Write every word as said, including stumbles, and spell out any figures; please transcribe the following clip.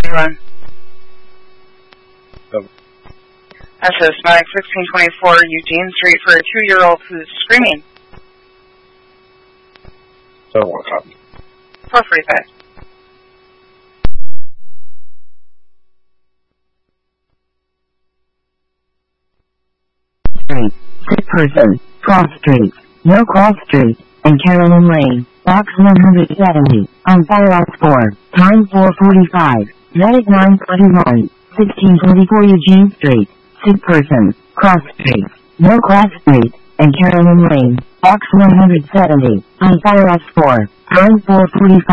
run. Oh. That's a Sonic sixteen twenty-four Eugene Street for a two-year-old who's screaming. So one copy. four forty-five. Street, sick person, cross street, no cross street, and Carolyn Lane, box one hundred seventy, on Firehouse four, time four forty-five, medic nine twenty-one, sixteen twenty-four Eugene Street, sick person, cross street, no cross street, and Carolyn Lane, box one hundred seventy, on Firehouse four, time four forty-five.